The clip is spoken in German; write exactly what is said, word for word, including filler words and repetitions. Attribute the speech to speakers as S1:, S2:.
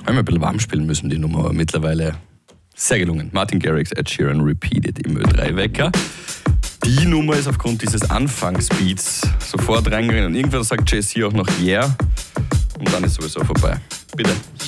S1: Einmal ein bisschen warm spielen müssen, die Nummer, aber mittlerweile sehr gelungen. Martin Garrix, Ed Sheeran, Repeated im Ö drei Wecker. Die Nummer ist aufgrund dieses Anfangsbeats sofort reingegangen und irgendwann sagt Jay-Z auch noch Yeah und dann ist sowieso vorbei. Bitte.